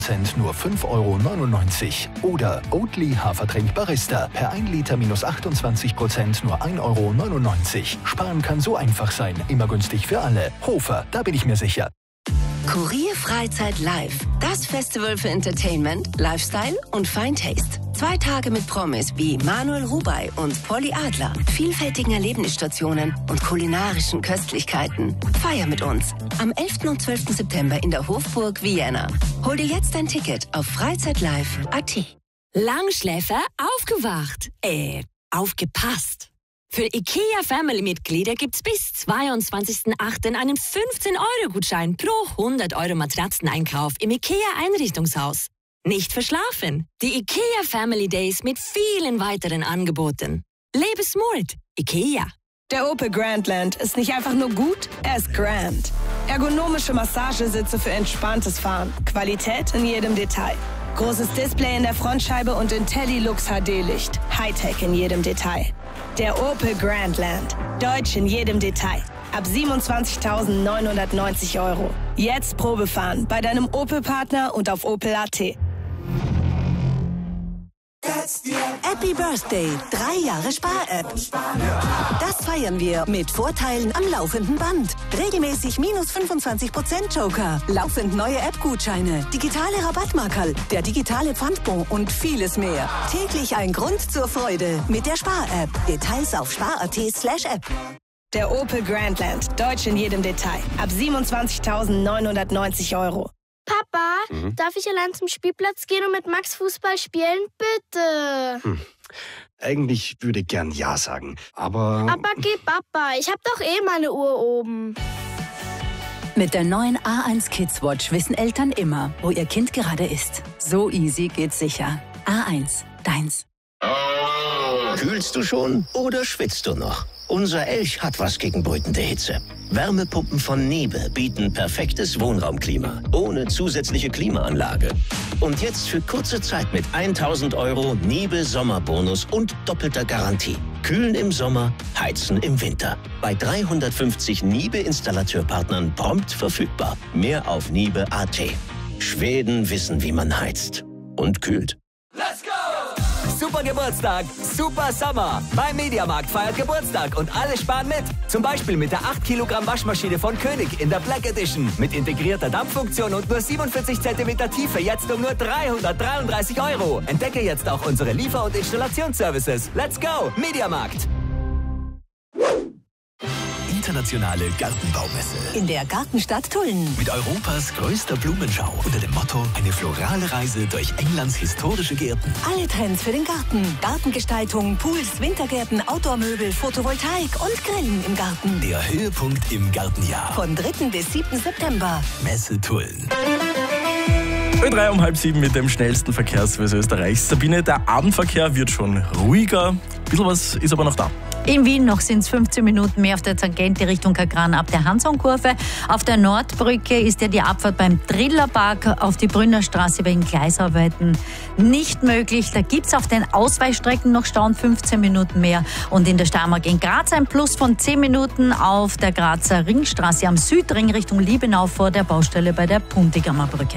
nur 5,99 € oder Oatly Hafertrink Barista per 1 Liter minus 28% nur 1,99 €. Sparen kann so einfach sein, immer günstig für alle. Hofer, da bin ich mir sicher. Kurier Freizeit Live. Das Festival für Entertainment, Lifestyle und Fine Taste. 2 Tage mit Promis wie Manuel Rubey und Polly Adler, vielfältigen Erlebnisstationen und kulinarischen Köstlichkeiten. Feier mit uns am 11. und 12. September in der Hofburg Vienna. Hol dir jetzt ein Ticket auf freizeitlive.at. Langschläfer aufgewacht. Aufgepasst. Für IKEA-Family-Mitglieder gibt's bis 22.08. einen 15-Euro-Gutschein pro 100 € Matratzeneinkauf im IKEA-Einrichtungshaus. Nicht verschlafen. Die IKEA Family Days mit vielen weiteren Angeboten. Lebe smart. IKEA. Der Opel Grandland ist nicht einfach nur gut, er ist grand. Ergonomische Massagesitze für entspanntes Fahren. Qualität in jedem Detail. Großes Display in der Frontscheibe und IntelliLux HD-Licht. Hightech in jedem Detail. Der Opel Grandland. Deutsch in jedem Detail. Ab 27.990 €. Jetzt Probefahren bei deinem Opel-Partner und auf opel.at. Happy Birthday, 3 Jahre Spar-App. Das feiern wir mit Vorteilen am laufenden Band. Regelmäßig minus 25% Joker, laufend neue App-Gutscheine, digitale Rabattmarkerl, der digitale Pfandbon und vieles mehr. Täglich ein Grund zur Freude mit der Spar-App. Details auf spar.at/app. Der Opel Grandland. Deutsch in jedem Detail. Ab 27.990 €. Papa, darf ich allein zum Spielplatz gehen und mit Max Fußball spielen? Bitte. Eigentlich würde ich gern Ja sagen, aber... Aber geh, Papa, ich hab doch eh meine Uhr oben. Mit der neuen A1 Kids Watch wissen Eltern immer, wo ihr Kind gerade ist. So easy geht's sicher. A1, deins. Kühlst du schon oder schwitzt du noch? Unser Elch hat was gegen brütende Hitze. Wärmepumpen von Niebe bieten perfektes Wohnraumklima, ohne zusätzliche Klimaanlage. Und jetzt für kurze Zeit mit 1.000 € Niebe Sommerbonus und doppelter Garantie. Kühlen im Sommer, heizen im Winter. Bei 350 Niebe-Installateurpartnern prompt verfügbar. Mehr auf niebe.at. Schweden wissen, wie man heizt und kühlt. Let's go! Super Geburtstag, super Sommer. Beim Mediamarkt feiert Geburtstag und alle sparen mit. Zum Beispiel mit der 8 Kilogramm Waschmaschine von König in der Black Edition. Mit integrierter Dampffunktion und nur 47 cm Tiefe jetzt um nur 333 €. Entdecke jetzt auch unsere Liefer- und Installationsservices. Let's go, Mediamarkt. Internationale Gartenbaumesse. In der Gartenstadt Tulln. Mit Europas größter Blumenschau unter dem Motto eine florale Reise durch Englands historische Gärten. Alle Trends für den Garten. Gartengestaltung, Pools, Wintergärten, Outdoor-Möbel, Photovoltaik und Grillen im Garten. Der Höhepunkt im Gartenjahr. Von 3. bis 7. September. Messe Tulln. Ö3 um 6:30 mit dem schnellsten Verkehrsservice Österreichs. Sabine, der Abendverkehr wird schon ruhiger. Ein bisschen was ist aber noch da. In Wien noch sind es 15 Minuten mehr auf der Tangente Richtung Kagran ab der Hansonkurve. Auf der Nordbrücke ist ja die Abfahrt beim Trillerpark auf die Brünnerstraße wegen Gleisarbeiten nicht möglich. Da gibt es auf den Ausweichstrecken noch Stau, 15 Minuten mehr. Und in der Steiermark in Graz ein Plus von 10 Minuten auf der Grazer Ringstraße am Südring Richtung Liebenau vor der Baustelle bei der Puntigammer Brücke.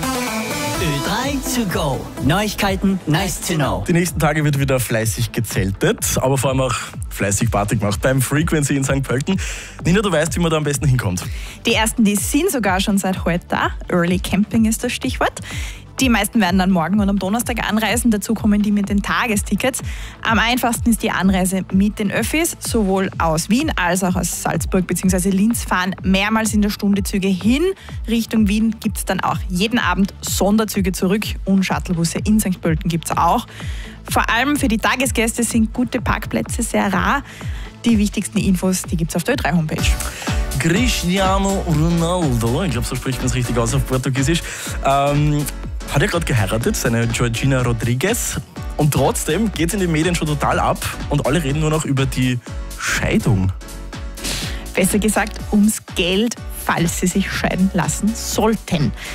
Ö3 to go. Neuigkeiten, nice to know. Die nächsten Tage wird wieder fleißig gezeltet, aber vor allem auch fleißig Party gemacht beim Frequency in St. Pölten. Nina, du weißt, wie man da am besten hinkommt. Die ersten, die sind sogar schon seit heute da. Early Camping ist das Stichwort. Die meisten werden dann morgen und am Donnerstag anreisen. Dazu kommen die mit den Tagestickets. Am einfachsten ist die Anreise mit den Öffis. Sowohl aus Wien als auch aus Salzburg bzw. Linz fahren mehrmals in der Stunde Züge hin. Richtung Wien gibt es dann auch jeden Abend Sonderzüge zurück und Shuttlebusse in St. Pölten gibt es auch. Vor allem für die Tagesgäste sind gute Parkplätze sehr rar. Die wichtigsten Infos, die gibt es auf der Ö3-Homepage. Cristiano Ronaldo, ich glaube, so spricht man es richtig aus auf Portugiesisch, hat ja gerade geheiratet, seine Georgina Rodriguez. Und trotzdem geht es in den Medien schon total ab und alle reden nur noch über die Scheidung. Besser gesagt, ums Geld, falls sie sich scheiden lassen sollten.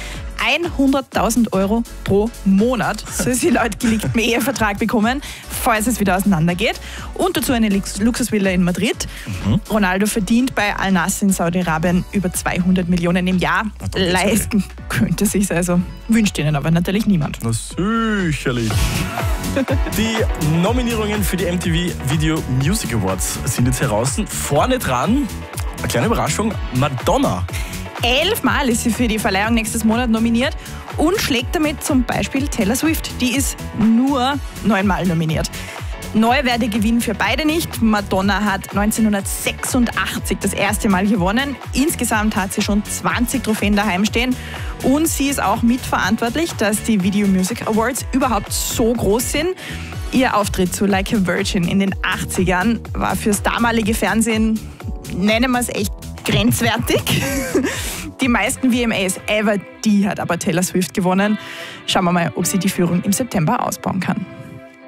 100.000 Euro pro Monat soll sie laut geleaktem Ehevertrag bekommen, falls es wieder auseinandergeht. Und dazu eine Luxusvilla in Madrid. Ronaldo verdient bei Al-Nassr in Saudi-Arabien über 200 Millionen im Jahr. Leisten könnte sich's also. Wünscht ihnen aber natürlich niemand. Na sicherlich. Die Nominierungen für die MTV Video Music Awards sind jetzt heraus. Vorne dran, eine kleine Überraschung, Madonna. 11 Mal ist sie für die Verleihung nächstes Monat nominiert und schlägt damit zum Beispiel Taylor Swift. Die ist nur 9 Mal nominiert. Neuwertegewinn für beide nicht. Madonna hat 1986 das erste Mal gewonnen. Insgesamt hat sie schon 20 Trophäen daheim stehen. Und sie ist auch mitverantwortlich, dass die Video Music Awards überhaupt so groß sind. Ihr Auftritt zu Like a Virgin in den 80ern war fürs damalige Fernsehen, nennen wir es echt, grenzwertig. Die meisten VMAs ever, die hat aber Taylor Swift gewonnen. Schauen wir mal, ob sie die Führung im September ausbauen kann.